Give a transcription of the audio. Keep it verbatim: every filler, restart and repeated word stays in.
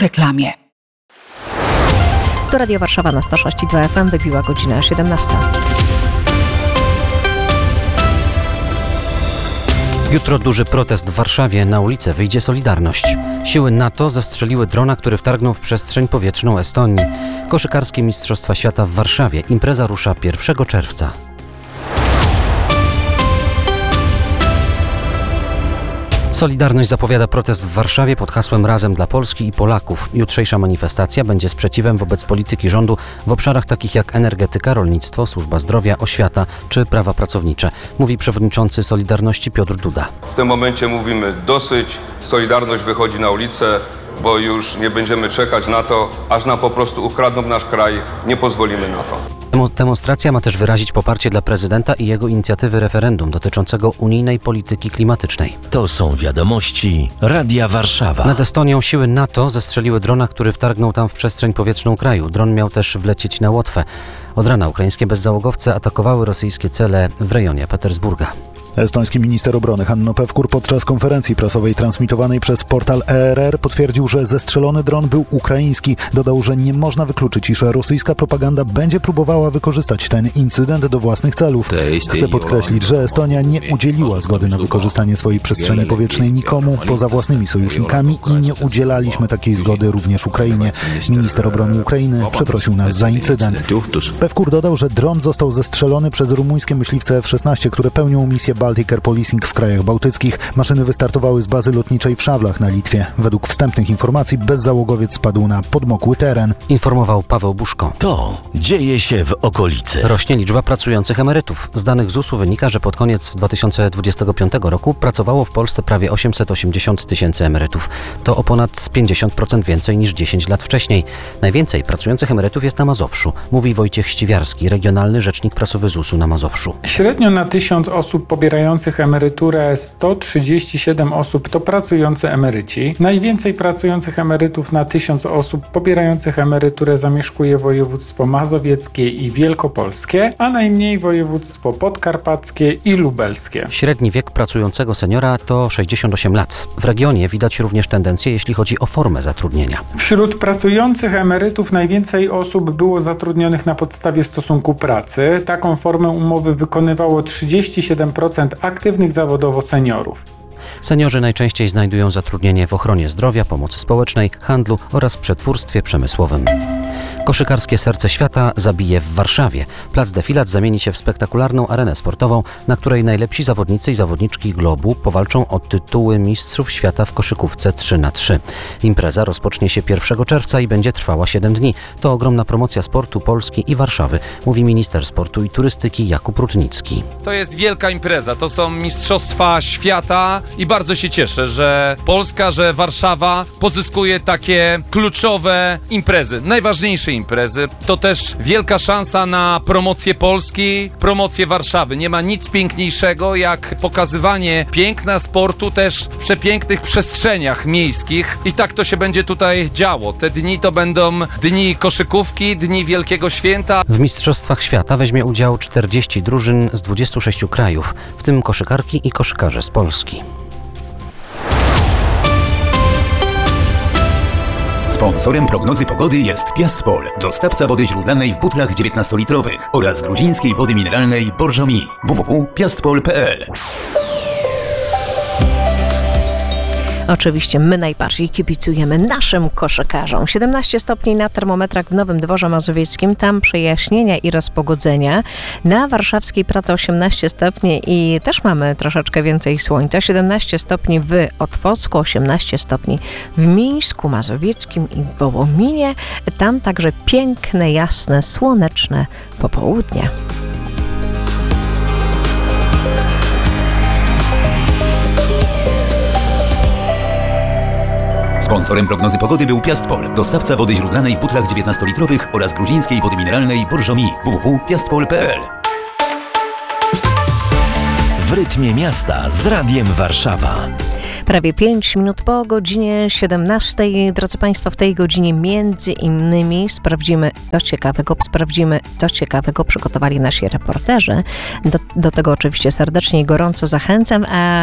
reklamie. To Radio Warszawa na sto sześć i dwa F M, wybiła godzina siedemnasta. Jutro duży protest w Warszawie. Na ulicę wyjdzie Solidarność. Siły NATO zestrzeliły drona, który wtargnął w przestrzeń powietrzną Estonii. Koszykarskie Mistrzostwa Świata w Warszawie. Impreza rusza pierwszego czerwca. Solidarność zapowiada protest w Warszawie pod hasłem Razem dla Polski i Polaków. Jutrzejsza manifestacja będzie sprzeciwem wobec polityki rządu w obszarach takich jak energetyka, rolnictwo, służba zdrowia, oświata czy prawa pracownicze, mówi przewodniczący Solidarności Piotr Duda. W tym momencie mówimy dosyć, Solidarność wychodzi na ulicę, bo już nie będziemy czekać na to, aż nam po prostu ukradną nasz kraj, nie pozwolimy na to. Demonstracja ma też wyrazić poparcie dla prezydenta i jego inicjatywy referendum dotyczącego unijnej polityki klimatycznej. To są wiadomości Radia Warszawa. Nad Estonią siły NATO zestrzeliły drona, który wtargnął tam w przestrzeń powietrzną kraju. Dron miał też wlecieć na Łotwę. Od rana ukraińskie bezzałogowce atakowały rosyjskie cele w rejonie Petersburga. Estoński minister obrony Hanno Pevkur podczas konferencji prasowej transmitowanej przez portal E R R potwierdził, że zestrzelony dron był ukraiński. Dodał, że nie można wykluczyć, iż rosyjska propaganda będzie próbowała wykorzystać ten incydent do własnych celów. Chcę podkreślić, że Estonia nie udzieliła zgody na wykorzystanie swojej przestrzeni powietrznej nikomu poza własnymi sojusznikami i nie udzielaliśmy takiej zgody również Ukrainie. Minister obrony Ukrainy przeprosił nas za incydent. Pevkur dodał, że dron został zestrzelony przez rumuńskie myśliwce F szesnaście, które pełnią misję Baltic Air Policing w krajach bałtyckich. Maszyny wystartowały z bazy lotniczej w Szawlach na Litwie. Według wstępnych informacji bezzałogowiec spadł na podmokły teren. Informował Paweł Buszko. To dzieje się w okolicy. Rośnie liczba pracujących emerytów. Z danych Z U S u wynika, że pod koniec dwa tysiące dwudziestego piątego roku pracowało w Polsce prawie osiemset osiemdziesiąt tysięcy emerytów. To o ponad pięćdziesiąt procent więcej niż dziesięć lat wcześniej. Najwięcej pracujących emerytów jest na Mazowszu, mówi Wojciech Ściwiarski, regionalny rzecznik prasowy Z U S u na Mazowszu. Średnio na tysiąc osób pobierających emeryturę sto trzydzieści siedem osób to pracujący emeryci. Najwięcej pracujących emerytów na tysiąc osób pobierających emeryturę zamieszkuje województwo mazowieckie i wielkopolskie, a najmniej województwo podkarpackie i lubelskie. Średni wiek pracującego seniora to sześćdziesiąt osiem lat. W regionie widać również tendencje, jeśli chodzi o formę zatrudnienia. Wśród pracujących emerytów najwięcej osób było zatrudnionych na podstawie stosunku pracy. Taką formę umowy wykonywało trzydzieści siedem procent aktywnych zawodowo seniorów. Seniorzy najczęściej znajdują zatrudnienie w ochronie zdrowia, pomocy społecznej, handlu oraz przetwórstwie przemysłowym. Koszykarskie serce świata zabije w Warszawie. Plac Defilat zamieni się w spektakularną arenę sportową, na której najlepsi zawodnicy i zawodniczki Globu powalczą o tytuły mistrzów świata w koszykówce trzy na trzy. Impreza rozpocznie się pierwszego czerwca i będzie trwała siedem dni. To ogromna promocja sportu Polski i Warszawy, mówi minister sportu i turystyki Jakub Rutnicki. To jest wielka impreza, to są mistrzostwa świata i bardzo się cieszę, że Polska, że Warszawa pozyskuje takie kluczowe imprezy, najważniejsze imprezy. To też wielka szansa na promocję Polski, promocję Warszawy. Nie ma nic piękniejszego jak pokazywanie piękna sportu też w przepięknych przestrzeniach miejskich i tak to się będzie tutaj działo. Te dni to będą dni koszykówki, dni Wielkiego Święta. W Mistrzostwach Świata weźmie udział czterdzieści drużyn z dwudziestu sześciu krajów, w tym koszykarki i koszykarze z Polski. Sponsorem prognozy pogody jest Piastpol, dostawca wody źródlanej w butlach dziewiętnastolitrowych oraz gruzińskiej wody mineralnej Borżomi. w w w kropka piastpol kropka p l. Oczywiście my najbardziej kibicujemy naszym koszykarzom. siedemnaście stopni na termometrach w Nowym Dworze Mazowieckim, tam przejaśnienia i rozpogodzenia. Na warszawskiej Pracy osiemnaście stopni i też mamy troszeczkę więcej słońca. siedemnaście stopni w Otwocku, osiemnaście stopni w Mińsku Mazowieckim i w Wołominie. Tam także piękne, jasne, słoneczne popołudnie. Sponsorem prognozy pogody był Piastpol, dostawca wody źródlanej w butlach dziewiętnastolitrowych oraz gruzińskiej wody mineralnej Borżomi. w w w kropka piastpol kropka p l. W rytmie miasta z Radiem Warszawa. Prawie pięć minut po godzinie siedemnastej. Drodzy Państwo, w tej godzinie między innymi sprawdzimy coś ciekawego, sprawdzimy coś ciekawego przygotowali nasi reporterzy. Do, do tego oczywiście serdecznie i gorąco zachęcam, a